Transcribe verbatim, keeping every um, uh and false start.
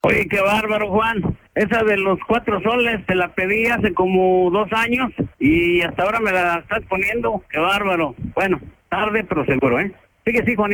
Oye, qué bárbaro, Juan. Esa de los cuatro soles te la pedí hace como dos años y hasta ahora me la estás poniendo. Qué bárbaro. Bueno, tarde pero seguro, ¿eh? Sigue, sí, Juan.